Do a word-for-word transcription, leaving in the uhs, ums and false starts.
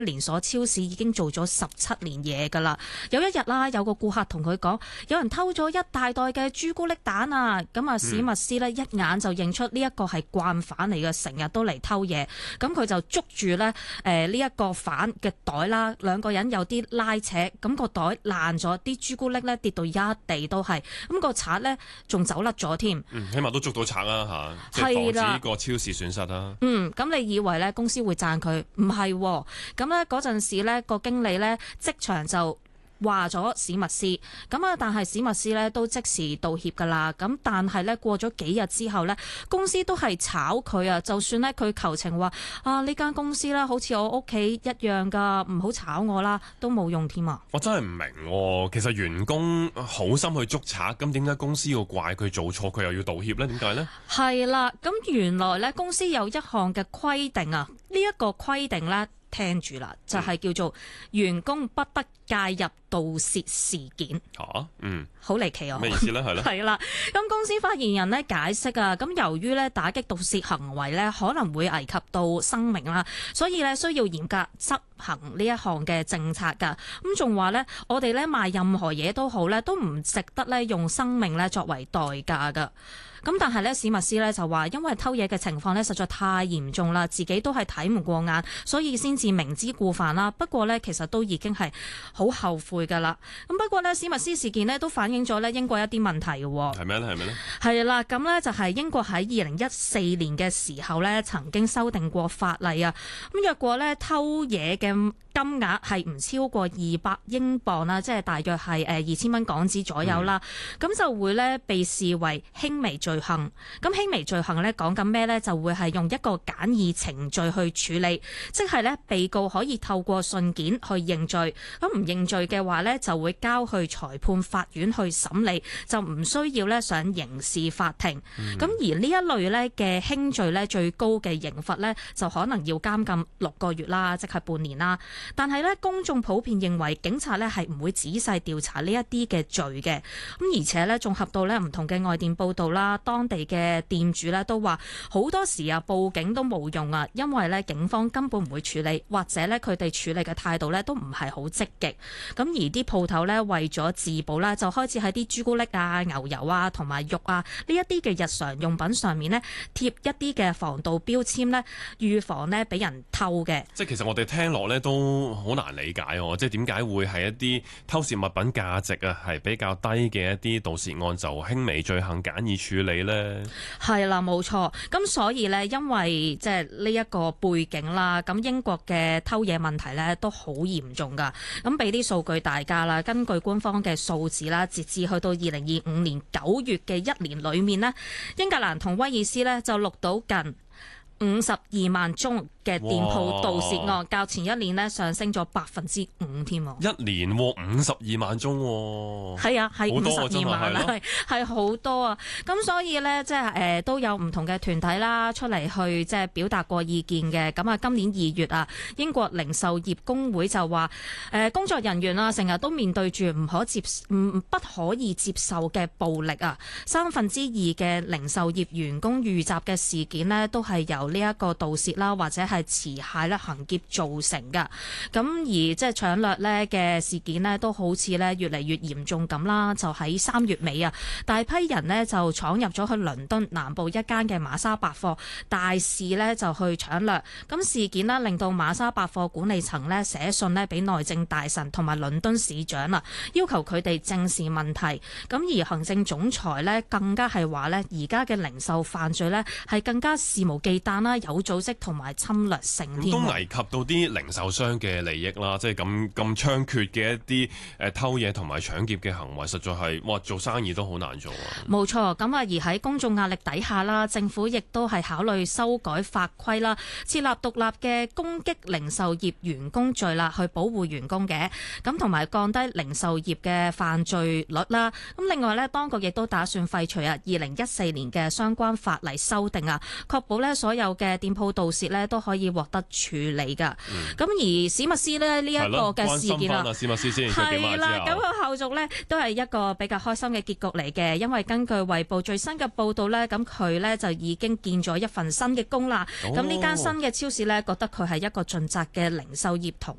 連鎖超市已經做咗十七年嘢㗎啦。有一日啦，有個顧客同佢講，有人偷咗一大袋嘅朱古力蛋啊！咁啊，史密斯呢一眼就認出呢一個係慣犯嚟嘅，成日都嚟偷嘢。咁佢就捉住咧誒呢一個犯嘅袋啦，兩個人有啲拉扯，咁個袋爛咗，啲朱古力咧跌到一地都係，咁個賊咧仲走甩咗添。 嗯，起碼都捉到賊啦嚇，即係防止呢個超市損失啦。 嗯，咁你以為咧公司會讚佢？唔係喎，咁咧嗰陣時咧個經理咧即場就話咗史密斯，咁啊，但係史密斯咧都即時道歉㗎啦。咁但係咧過咗幾日之後咧，公司都係炒佢啊。就算咧佢求情話啊，呢間公司咧好似我屋企一樣㗎，唔好炒我啦，都冇用添啊。 我真係唔明喎，其實員工好心去捉賊，咁點解公司要怪佢做錯，佢又要道歉呢？點解呢？係啦，咁原來咧公司有一項嘅規定啊，呢一個規定咧。聽住啦，就係、是、叫做員工不得介入盜竊事件。 嚇、啊，嗯， 好離奇啊！ 咩意思呢？係咧， 係啦。咁公司發言人呢解釋啊，咁由於咧打擊盜竊行為咧可能會危及到生命啦，所以咧需要嚴格執行呢一項嘅政策㗎。咁仲話咧，我哋咧賣任何嘢都好咧，都唔值得咧用生命咧作為代價㗎。咁但係咧，史密斯咧就話，因為偷嘢嘅情況咧實在太嚴重啦，自己都係睇唔過眼，所以先至明知故犯啦。不過咧，其實都已經係好後悔㗎啦。咁不過咧，史密斯事件咧都反映咗咧英國一啲問題嘅。係咩咧？係咩咧？ 係啦，咁咧就係英國喺二零一四年嘅時候咧，曾經修訂過法例啊。咁若果咧偷嘢嘅金額係唔超過二百英鎊啦，即係大約係誒二千蚊港紙左右啦，咁、嗯、就會咧被視為輕微罪行。咁輕微罪行咧講緊咩咧？就會係用一個簡易程序去處理，即係咧被告可以透過信件去認罪。咁唔認罪嘅話咧，就會交去裁判法院去審理，就唔需要咧上刑事法庭。咁、嗯、而呢一類咧嘅輕罪咧，最高嘅刑罰咧就可能要監禁六個月啦，即係半年啦。但係咧，公眾普遍認為警察咧係唔會仔細調查呢一啲嘅罪嘅。咁而且咧，綜合到咧唔同嘅外電報道啦，當地嘅店主咧都話好多時啊報警都冇用啊，因為咧警方根本唔會處理，或者咧佢哋處理嘅態度咧都唔係好積極。咁而啲鋪頭咧為咗自保啦，就開始喺啲朱古力啊、牛油啊同埋肉啊呢一啲嘅日常用品上面咧貼一啲嘅防盜標籤咧，預防咧俾人偷嘅。即係其實我哋聽落咧都好難理解喎，即係點解會係一啲偷竊物品價值啊係比較低嘅一啲盜竊案就輕微罪行簡易處理呢？係啦，冇錯。咁所以呢，因為即係呢一個背景啦，咁英國嘅偷嘢問題呢都好嚴重㗎。咁俾啲數據大家啦，根據官方嘅數字啦，截至去到二零二五年九月嘅一年裏面呢，英格蘭同威爾斯呢就錄到近五十二萬宗嘅店鋪盜竊案，較前一年咧上升咗百分之五添。一年五十二萬宗，係啊，係五十二萬啦，係係好多啊！咁所以咧，即係誒都有唔同嘅團體啦，出嚟去即係表達過意見嘅。咁啊，今年二月啊，英國零售業工會就話誒工作人員啊，成日都面對住唔可接唔不可以接受嘅暴力啊！三分之二嘅零售業員工遇襲嘅事件咧，都係由呢一個盜竊啦，或者係持械啦行劫造成噶。咁而即係搶掠咧嘅事件咧，都好似咧越嚟越嚴重咁啦。就喺三月尾啊，大批人咧就闖入咗去倫敦南部一間嘅瑪莎百貨，大肆咧就去搶掠。咁事件咧令到瑪莎百貨管理層咧寫信咧俾內政大臣同埋倫敦市長啊，要求佢哋正視問題。咁而行政總裁咧更加係話咧，而家嘅零售犯罪咧係更加肆無忌憚啦，有組織同埋侵略性添，都危及到啲零售商嘅利益啦。即係咁咁猖獗嘅一啲誒偷嘢同埋搶劫嘅行為，實在係哇做生意都好難做啊！冇錯，咁啊而喺公眾壓力底下啦，政府亦都係考慮修改法規啦，設立獨立嘅攻擊零售業員工罪啦，去保護員工嘅，咁同埋降低零售業嘅犯罪率啦。咁另外呢，當局亦都打算廢除啊二零一四年嘅相關法例修訂啊，確保呢所有嘅店鋪盜竊呢都可以可以獲得處理㗎。咁、嗯、而史密斯咧呢一、這個嘅事件啦， 史密斯先係啦，咁佢後續咧都係一個比較開心嘅結局嚟嘅，因為根據衛報最新嘅報道咧，咁佢咧就已經見咗一份新嘅工啦。咁呢間新嘅超市咧，覺得佢係一個盡責嘅零售業同